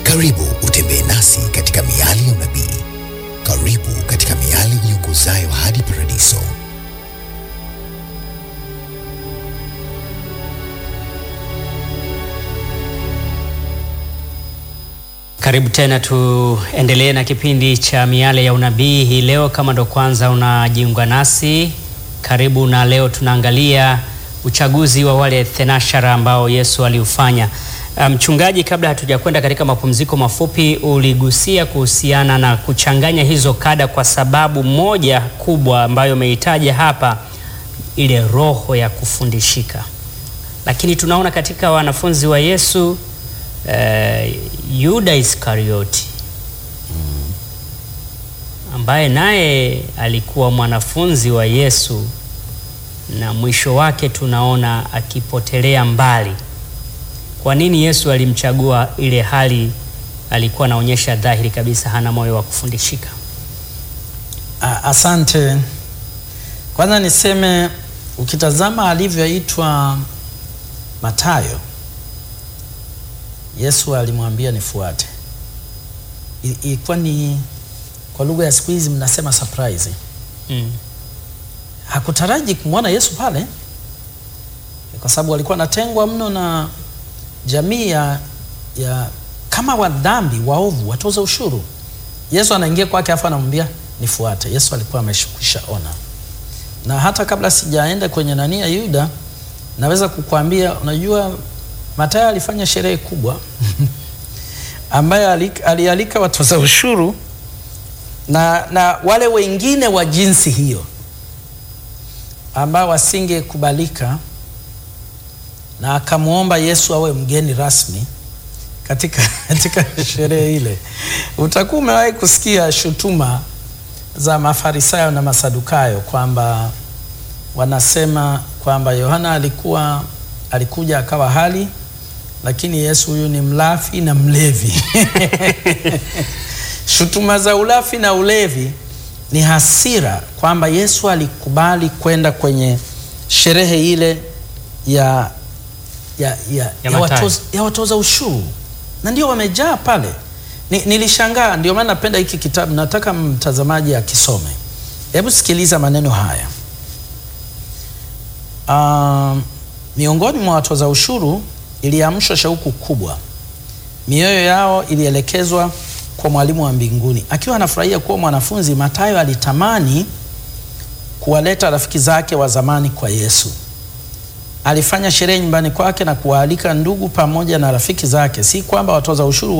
Karibu utembee nasi katika miali ya unabii. Karibu katika miali iongozayo hadi paradiso. Karibu tena, tuendelee na kipindi cha miale ya unabii hii leo. Kama ndo kwanza unajiunga nasi, karibu. Na leo tunaangalia uchaguzi wa wale thenashara ambao Yesu aliufanya. Mchungaji, kabla hatujakwenda katika mapumziko mafupi, uligusia kuhusiana na kuchanganya hizo kada kwa sababu moja kubwa ambayo umeitaja hapa, ile roho ya kufundishika. Lakini tunaona katika wanafunzi wa Yesu Yuda Iskarioti ambaye naye alikuwa mwanafunzi wa Yesu, na mwisho wake tunaona akipotelea mbali. Kwa nini Yesu alimchagua ile hali alikuwa anaonyesha dhahiri kabisa hana moyo wa kufundishika? Asante. Kwanza niseme, ukitazama alivyoitwa Mathayo, Yesu alimwambia nifuate. Ilikuwa ni, kwa lugha ya siku hizi mnasema surprise. Hakutaraji kumwona Yesu pale, kwa sababu alikuwa anatengwa mno na jamii ya kama wadhambi, waovu, watoza ushuru. Yesu anaingia kwake afa anamwambia nifuate. Yesu alikuwa ameshukisha ona. Na hata kabla sijaenda kwenye nani ya Yuda, naweza kukuambia, unajua Mathayo alifanya sherehe kubwa ambaye alialika watoza ushuru na wale wengine wa jinsi hiyo ambao wasingekubalika, na akamuomba Yesu awe mgeni rasmi katika sherehe ile. Utakuwa umewahi kusikia shutuma za Mafarisayo na Masadukayo kwamba wanasema kwamba Yohana alikuja akawa hali, lakini Yesu huyu ni mlafi na mlevi. Shutuma za ulafi na ulevi ni hasira kwamba Yesu alikubali kwenda kwenye sherehe ile ya watoza ushuru, na ndio wamejaa pale. Nilishangaa, ndio maana napenda hiki kitabu, nataka mtazamaji akisome. Hebu sikiliza maneno haya. Miongoni mwa watoza ushuru iliamshwa shauku kubwa, mioyo yao ilielekezwa kwa mwalimu wa mbinguni. Akiwa anafurahia kuwa mwanafunzi, Mathayo alitamani kuwaleta rafiki zake wa zamani kwa Yesu. Alifanya sherehe nyumbani kwake na kuwaalika ndugu pamoja na rafiki zake. Si tu kwamba watoza ushuru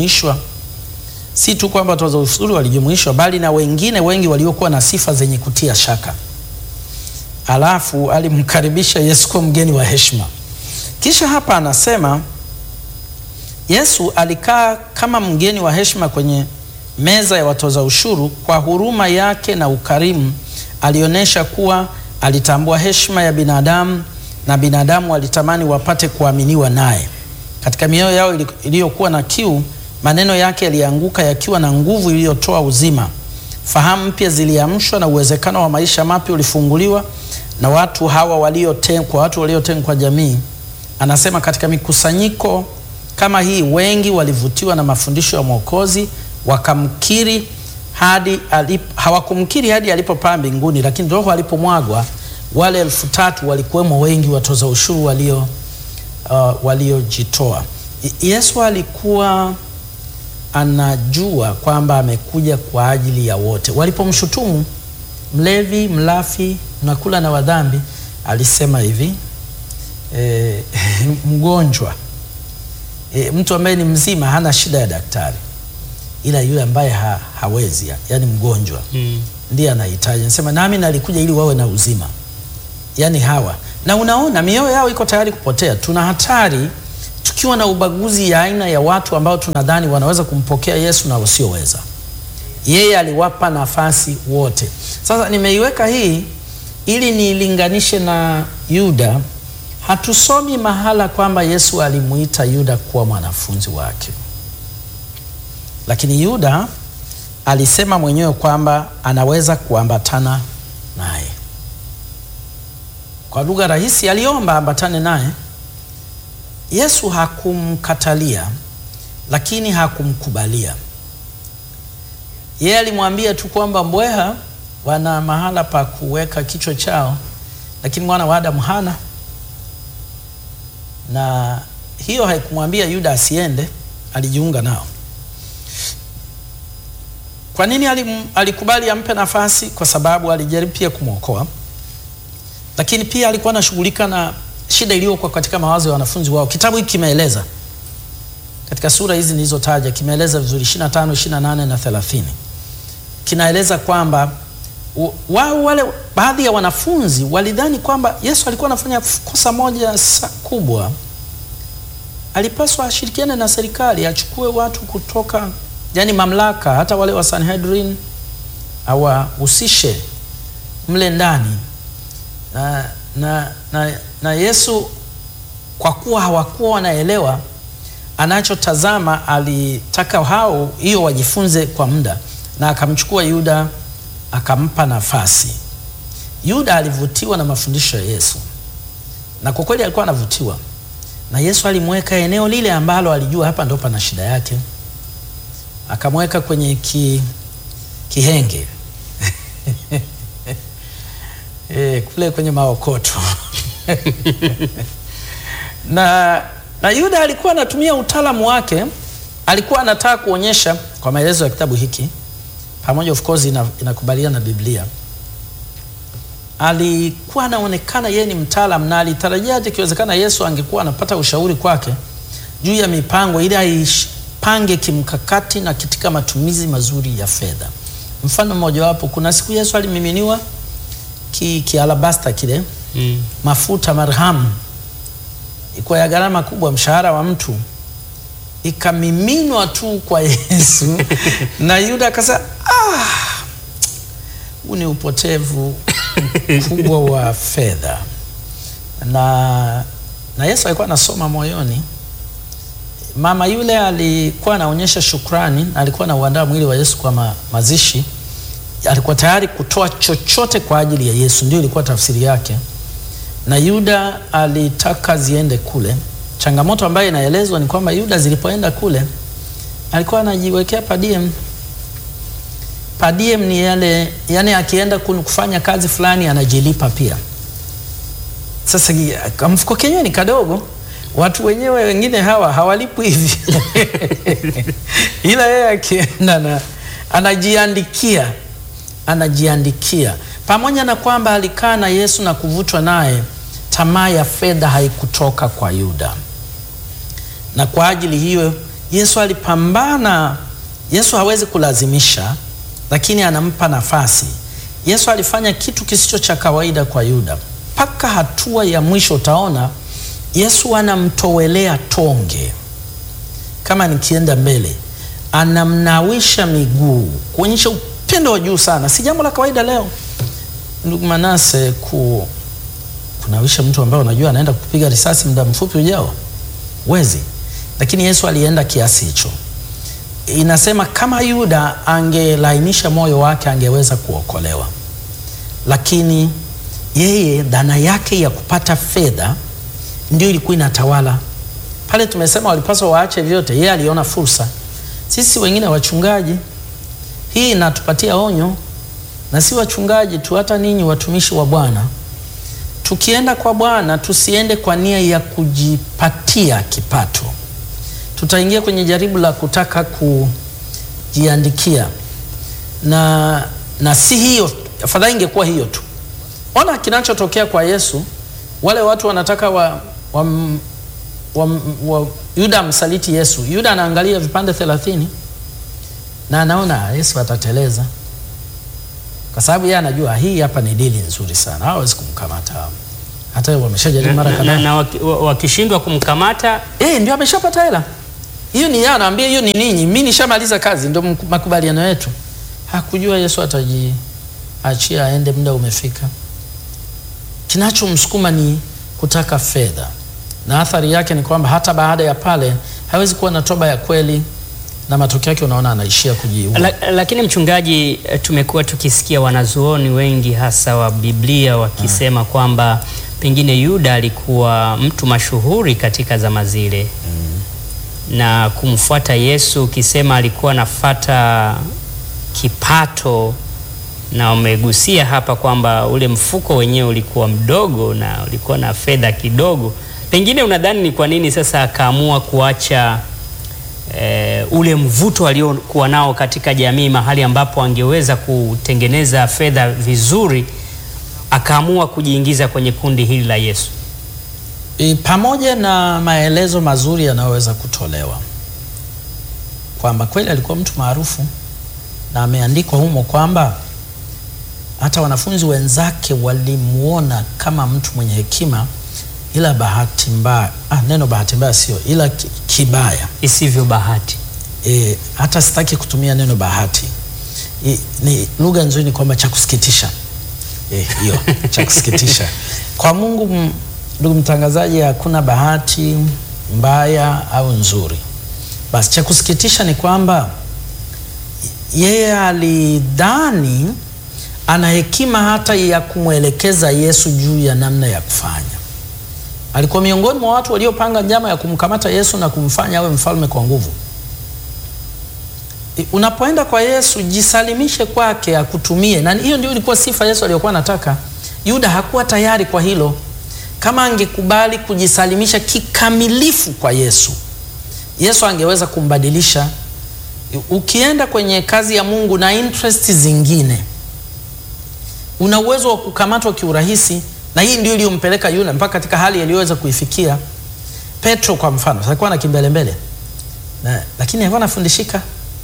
walijumuishwa, bali na wengine wengi waliokuwa na sifa zenye kutia shaka. Alafu alimkaribisha Yesu kwa mgeni wa heshima. Kisha hapa anasema Yesu alikaa kama mgeni wa heshima kwenye meza ya watoza ushuru. Kwa huruma yake na ukarimu, alionyesha kuwa alitambua heshima ya binadamu, na binadamu walitamani wapate kuaminiwa naye. Katika mioyo yao iliyokuwa na kiu, maneno yake yalianguka yakiwa na nguvu iliyotoa uzima. Fahamu mpya ziliamshwa na uwezekano wa maisha mapya ulifunguliwa na watu hawa waliotengwa kwa jamii. Anasema katika mikusanyiko kama hii, wengi walivutiwa na mafundisho ya Mwokozi, wakamkiri hawakumkiri hadi alipopaa mbinguni, lakini roho alipomwagwa, wale 3,000 walikuwemo wengi watoza ushuru waliojitoa. Yesu alikuwa anajua kwamba amekuja kwa ajili ya wote. Walipomshutumu mlevi, mlafi, nakula na wadhambi, alisema hivi, mgonjwa, mtu ambaye ni mzima hana shida ya daktari, ila yule ambaye hawezi, yani mgonjwa, ndiye anahitaji. Anasema nami nalikuja ili wawe na uzima. Yani hawa, na unaona mioyo yao iko tayari kupotea. Tuna hatari tukiwa na ubaguzi ya aina ya watu ambao tunadhani wanaweza kumpokea Yesu na wasioweza. Yeye aliwapa nafasi wote. Sasa nimeiweka hii ili nilinganishe na Yuda. Hatusomi mahala kwamba Yesu alimuita Yuda kuwa mwanafunzi wake, lakini Yuda alisema mwenyewe kwamba anaweza kuambatana naye. Kwa lugha rahisi, aliomba ambatane naye. Yesu hakumkatalia, lakini hakumkubalia. Yeye alimwambia tu kwamba mbweha wana mahala pa kuweka kichwa chao, lakini mwana wa Adamu hana. Na hiyo haikumwambia Yuda asiende, alijiunga nao. Kwa nini alikubali ampe nafasi? Kwa sababu alijaribu pia kumwokoa, lakini pia alikuwa anashughulika na shida iliyokuwa katika mawazo ya wanafunzi wao. Kitabu hiki kimeeleza katika sura hizi nilizotaja, kimeeleza vizuri 25, 28 na 30. Kinaeleza kwamba wao wale baadhi ya wanafunzi walidhani kwamba Yesu alikuwa anafanya kosa moja kubwa. Alipaswa ashirikiane na serikali, achukue watu kutoka, yani mamlaka, hata wale wa Sanhedrin awahusishe mle ndani. Na Yesu kwa kuwa hawakuwa wanaelewa anachotazama, alitaka hao hiyo wajifunze kwa muda, na akamchukua Yuda akampa nafasi. Yuda alivutiwa na mafundisho ya Yesu, na kwa kweli alikuwa anavutiwa, na Yesu alimweka eneo lile ambalo alijua hapa ndo pana shida yake. Akamweka kwenye kihenge kule kwenye maokoto na Yuda alikuwa anatumia utaalamu wake. Alikuwa anataka kuonyesha, kwa maelezo ya kitabu hiki pamoja, of course inakubaliana na Biblia, alikuwa anaonekana yeye ni mtaalamu, na alitarajia hata ikiwezekana Yesu angekuwa anapata ushauri kwake juu ya mipango ili aipange kimkakati na katika matumizi mazuri ya fedha. Mfano mmoja wapo, kuna siku Yesu alimiminiwa alabasta kile mafuta marhamu, ikuwa ya gharama kubwa, mshahara wa mtu, ikamiminwa tu kwa Yesu na Yuda akasema, huu ni upotevu kubwa wa fedha. Na Yesu alikuwa anasoma moyoni. Mama yule alikuwa anaonyesha shukrani, alikuwa anauandaa mwili wa Yesu kwa mazishi. Alikuwa tayari kutoa chochote kwa ajili ya Yesu, ndio ilikuwa tafsiri yake. Na Yuda alitaka ziende kule. Changamoto ambayo inaelezwa ni kwamba Yuda zilipoenda kule alikuwa anajiwekea per diem. Per diem ni yale, yani akienda kufanya kazi fulani anajilipa pia. Sasa mfuko kenyewe ni kadogo, watu wenyewe wengine hawa hawalipwi hivi ila yeye akienda na anajiandikia. Pamoja na kwamba alikaa na Yesu na kuvutwa naye, tamaa ya fedha haikutoka kwa Yuda. Na kwa ajili hiyo Yesu alipambana. Yesu hawezi kulazimisha, lakini anampa nafasi. Yesu alifanya kitu kisicho cha kawaida kwa Yuda. Paka hatua ya mwisho utaona Yesu anamtowelea tonge. Kama nikienda mbele, anamnawisha miguu, kuonyesha upendo wa juu sana. Si jambo la kawaida leo, ndugu Manase, kunawisha mtu ambaye unajua anaenda kupiga risasi muda mfupi ujao, wezi. Lakini Yesu alienda kiasi hicho. Inasema kama Yuda angelainisha moyo wake angeweza kuokolewa, lakini yeye dhana yake ya kupata fedha ndio ilikuwa inatawala. Pale tumesema walipaswa waache vyote, yeye aliona fursa. Sisi wengine wachungaji, hii inatupatia onyo, na si wachungaji tu, hata ninyi watumishi wa Bwana. Tukienda kwa Bwana tusiende kwa nia ya kujipatia kipato. Tutaingia kwenye jaribu la kutaka kujiandikia, na si hiyo. Afadhali ingekuwa hiyo tu. Ona kinachotokea kwa Yesu. Wale watu wanataka Yuda msaliti Yesu. Yuda anaangalia vipande 30 na anaona Yesu atateleza, kwa sababu yeye anajua hii hapa ni dili nzuri sana, hawezi kumkamata. Hata wameshajaribu mara kadhaa, na wakishindwa kumkamata ndio ameshapata hela. Hiyo ni yeye anaambia, hiyo ni ninyi, mimi nishamaliza kazi, ndio makubaliano yetu. Hakujua Yesu atajiachia aende, muda umefika. Kinachomsukuma ni kutaka fedha, na athari yake ni kwamba hata baada ya pale hawezi kuwa na toba ya kweli, na matokeo yake unaona anaishia kujiua. Lakini mchungaji, tumekuwa tukisikia wanazuoni wengi hasa wa Biblia wakisema kwamba pengine Yuda alikuwa mtu mashuhuri katika zama zile, na kumfuata Yesu, ukisema alikuwa anafuata kipato, na umegusia hapa kwamba ule mfuko wenyewe ulikuwa mdogo na ulikuwa na fedha kidogo. Pengine unadhani ni kwa nini sasa akaamua kuacha ule mvuto aliokuwa nao katika jamii, mahali ambapo angeweza kutengeneza fedha vizuri, akaamua kujiingiza kwenye kundi hili la Yesu? Pamoja na maelezo mazuri yanayoweza kutolewa kwamba kweli alikuwa mtu maarufu, na ameandikwa humo kwamba hata wanafunzi wenzake walimuona kama mtu mwenye hekima, ila bahati mbaya, neno bahati mbaya sio, ila kibaya isivyo bahati. Hata sitaki kutumia neno bahati, ni lugha nzuri, ni kwamba cha kusikitisha. Hiyo cha kusikitisha. Kwa Mungu, ndugu mtangazaji, hakuna bahati mbaya au nzuri. Basi cha kusikitisha ni kwamba yeye alidhani ana hekima hata ya kumwelekeza Yesu juu ya namna ya kufanya. Alikuwa miongoni mwa watu waliopanga njama ya kumkamata Yesu na kumfanya awe mfalme kwa nguvu. Unapoenda kwa Yesu, jisalimishe kwake akutumie, na hiyo ndio ilikuwa sifa Yesu aliyokuwa anataka. Yuda hakuwa tayari kwa hilo. Kama angekubali kujisalimisha kikamilifu kwa Yesu, Yesu angeweza kumbadilisha. Ukienda kwenye kazi ya Mungu na interest zingine, una uwezo wa kukamatwa kiurahisi, na hii ndio iliyompeleka Yuda mpaka katika hali aliyoweza kuifikia. Petro kwa mfano, alikuwa na kimbelembele, lakini alikuwa anafundishika.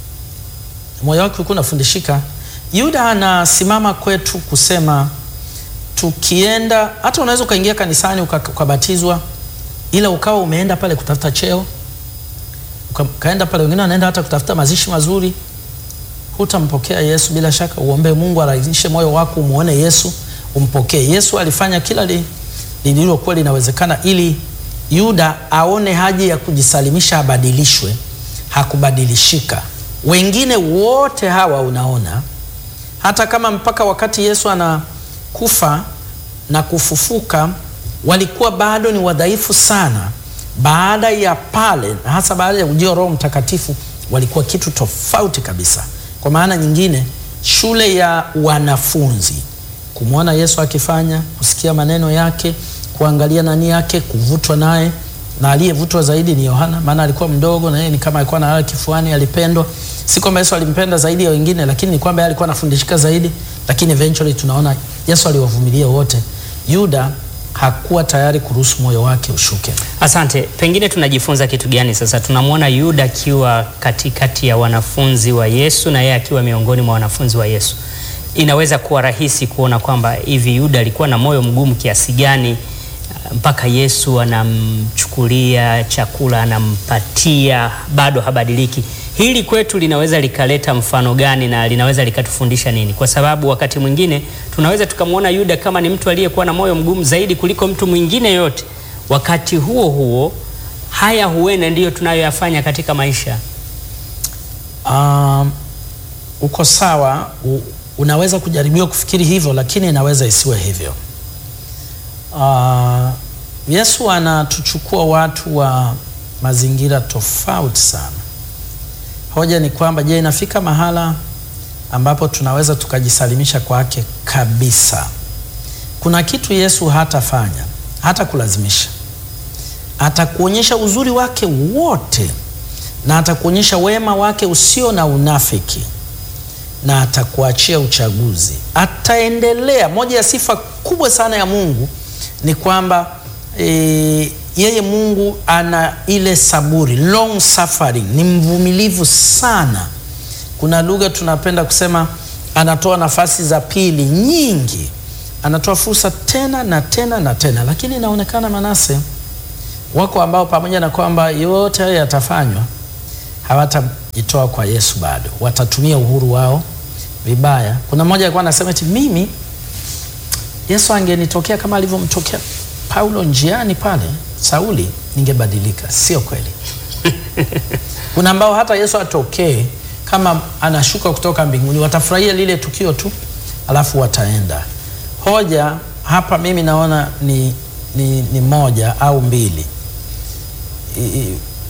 Moyo wake ulikuwa unafundishika. Yuda anasimama kwetu kusema tukienda, hata unaweza ukaingia kanisani ukabatizwa, ila ukawa umeenda pale kutafuta cheo, ukaenda pale, wengine wanaenda hata kutafuta mazishi mazuri, hutampokea Yesu. Bila shaka uombe Mungu arahisishe moyo wako, umuone Yesu, umpokee Yesu. Alifanya kila lililokuwa linawezekana ili Yuda aone haja ya kujisalimisha, abadilishwe. Hakubadilishika. Wengine wote hawa unaona, hata kama mpaka wakati Yesu anakufa na kufufuka walikuwa bado ni wadhaifu sana. Baada ya pale, hasa baada ya ujio Roho Mtakatifu, walikuwa kitu tofauti kabisa. Kwa maana nyingine, shule ya wanafunzi, kumwona Yesu akifanya, kusikia maneno yake, kuangalia nani yake, kuvutwa naye. Na aliyevutwa zaidi ni Yohana, maana alikuwa mdogo na yeye ni kama alikuwa analala kifuani, alipendwa. Si kwamba Yesu alimpenda zaidi ya wengine, lakini ni kwamba yeye alikuwa anafundishika zaidi. Lakini eventually tunaona Yesu aliwavumilia wote. Yuda hakuwa tayari kuruhusu moyo wake ushuke. Asante. Pengine tunajifunza kitu gani sasa? Tunamwona Yuda akiwa katikati ya wanafunzi wa Yesu na yeye akiwa miongoni mwa wanafunzi wa Yesu. Inaweza kuwa rahisi kuona kwamba hivi Yuda alikuwa na moyo mgumu kiasi gani mpaka Yesu anamchukulia chakula, anampatia, bado habadiliki. Hili kwetu linaweza likaleta mfano gani na linaweza likatufundisha nini? Kwa sababu wakati mwingine tunaweza tukamwona Yuda kama ni mtu aliyekuwa na moyo mgumu zaidi kuliko mtu mwingine yote. Wakati huo huo, haya huenda ndiyo tunayoyafanya katika maisha. Uko sawa, unaweza kujaribiwa kufikiri hivyo, lakini inaweza isiwe hivyo. Yesu anatuchukua watu wa mazingira tofauti sana. Hoja ni kwamba, je, inafika mahala ambapo tunaweza tukajisalimisha kwake kabisa? Kuna kitu Yesu hatafanya, hata kulazimisha. Atakuonyesha uzuri wake wote, na atakuonyesha wema wake usio na unafiki, na atakuachia uchaguzi. Ataendelea. Moja ya sifa kubwa sana ya Mungu ni kwamba yeye Mungu ana ile saburi, long suffering, ni mvumilivu sana. Kuna lugha tunapenda kusema anatoa nafasi za pili nyingi, anatoa fursa tena na tena na tena. Lakini inaonekana Manase, wako ambao pamoja na kwamba yote hayo yatafanywa, hawatajitoa kwa Yesu bado, watatumia uhuru wao vibaya. Kuna mmoja alikuwa anasema eti mimi Yesu angenitokea kama alivyomtokea Paulo njiani pale Sauli, ningebadilika. Sio kweli. Kuna ambao hata Yesu atokee kama anashuka kutoka mbinguni, watafurahia lile tukio tu, alafu wataenda. Hoja hapa mimi naona ni moja au mbili.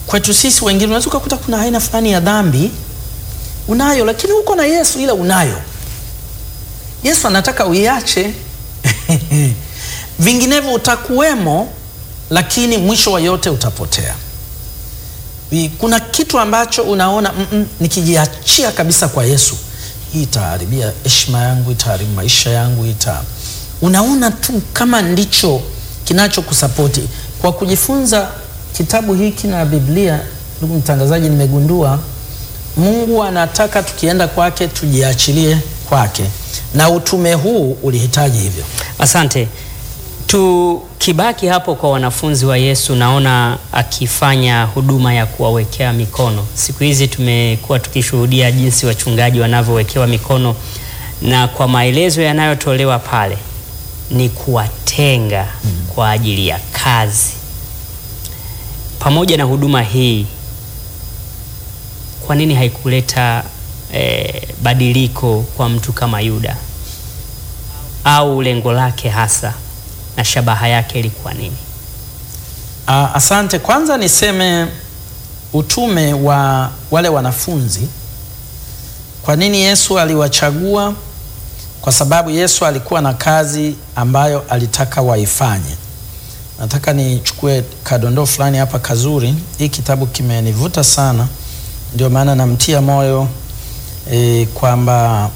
kwetu sisi wengine unaweza kukuta kuna aina fulani ya dhambi unayo, lakini uko na Yesu, ila unayo. Yesu anataka uiache. Vinginevyo utakuwemo, lakini mwisho wa yote utapotea. Kuna kitu ambacho unaona nikijiachia kabisa kwa Yesu, hii itaharibia heshima yangu, itaharibu maisha yangu, unaona tu kama ndicho kinachokusapoti. Kwa kujifunza kitabu hiki na Biblia, ndugu mtangazaji, nimegundua Mungu anataka tukienda kwake tujiachilie kwake, na utume huu ulihitaji hivyo. Asante. Tukibaki hapo kwa wanafunzi wa Yesu, naona akifanya huduma ya kuwawekea mikono. Siku hizi tumekuwa tukishuhudia jinsi wachungaji wanavyowekewa mikono, na kwa maelezo yanayotolewa pale ni kuwatenga kwa ajili ya kazi. Pamoja na huduma hii, kwa nini haikuleta badiliko kwa mtu kama Yuda? Au lengo lake hasa na shabaha yake ilikuwa nini? Asante. Kwanza niseme utume wa wale wanafunzi. Kwa nini Yesu aliwachagua? Kwa sababu Yesu alikuwa na kazi ambayo alitaka waifanye. Nataka nichukue kadondoo fulani hapa kazuri. Hii kitabu kimenivuta sana, ndio maana namtia moyo kwamba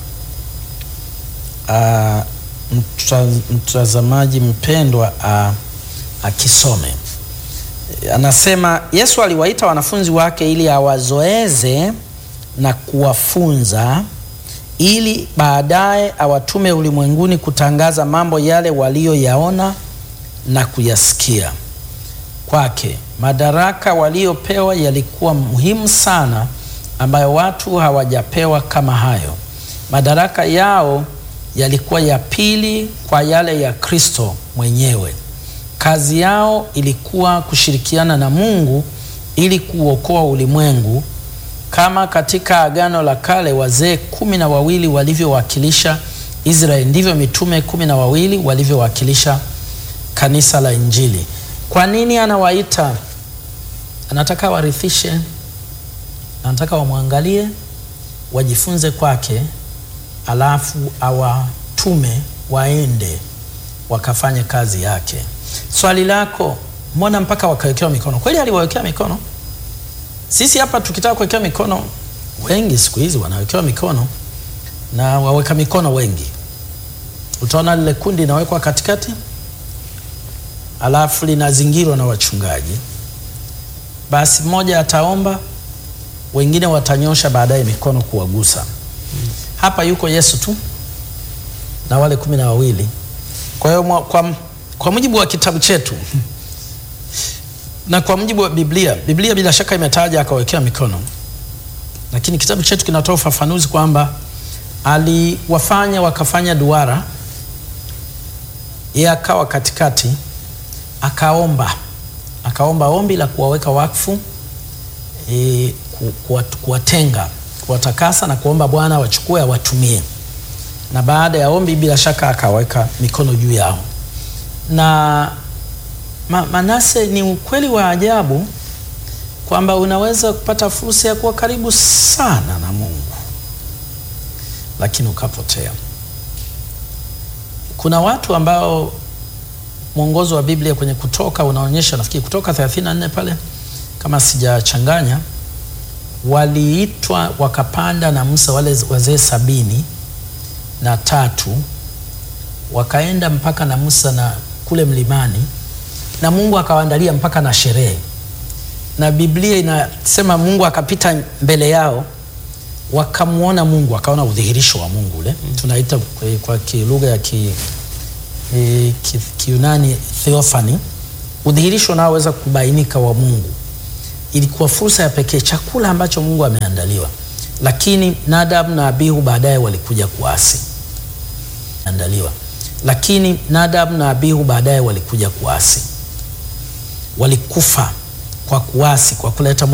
mtazamaji mpendwa akisome. Anasema Yesu aliwaita wanafunzi wake ili awazoeze na kuwafunza, ili baadaye awatume ulimwenguni kutangaza mambo yale walioyaona na kuyasikia kwake. Madaraka waliopewa yalikuwa muhimu sana, ambayo watu hawajapewa kama hayo. Madaraka yao yalikuwa ya pili kwa yale ya Kristo mwenyewe. Kazi yao ilikuwa kushirikiana na Mungu ili kuokoa ulimwengu. Kama katika Agano la Kale wazee 12 walivyowakilisha Israeli, ndivyo mitume 12 walivyowakilisha kanisa la Injili. Kwa nini anawaita? Anataka warithishe, anataka wamwangalie, wajifunze kwake, alafu awatume waende wakafanye kazi yake. Swali lako, mbona mpaka wakawekewa mikono? Kweli aliwawekea mikono. Sisi hapa tukitaka kuwekea mikono, wengi siku hizi wanawekewa mikono na waweka mikono wengi. Utaona lile kundi linawekwa katikati, alafu linazingirwa na wachungaji. Basi mmoja ataomba, wengine watanyosha baadaye mikono kuwagusa. Hapa yuko Yesu tu na wale 12. Kwa hiyo kwa mujibu wa kitabu chetu na kwa mujibu wa Biblia bila shaka imetaja akawekea mikono, lakini kitabu chetu kinatoa ufafanuzi kwamba aliwafanya wakafanya duara, yeye akawa katikati, akaomba ombi la kuwaweka wakfu, kuwatenga, kuwatakasa na kuomba Bwana wachukue awatumie. Na baada ya ombi bila shaka akaweka mikono juu yao. Na Manase, ni ukweli wa ajabu kwamba unaweza kupata fursa ya kuwa karibu sana na Mungu lakini ukapotea. Kuna watu ambao mwongozo wa Biblia kwenye Kutoka unaonyesha, nafikiri Kutoka 34 pale kama sijachanganya, waliitwa wakapanda na Musa, wale wazee 73 wakaenda mpaka na Musa na kule mlimani, na Mungu akawaandalia mpaka na sherehe. Na Biblia inasema Mungu akapita mbele yao, wakamuona Mungu, wakaona udhihirisho wa Mungu ule. Tunaita kwa lugha ya Kiyunani theophany, udhihirisho unaoweza kubainika wa Mungu. Ilikuwa fursa ya pekee, chakula ambacho Mungu ameandaliwa. Lakini Nadab na Abihu baadaye walikuja kuasi. Walikufa kwa kuasi, kwa kuleta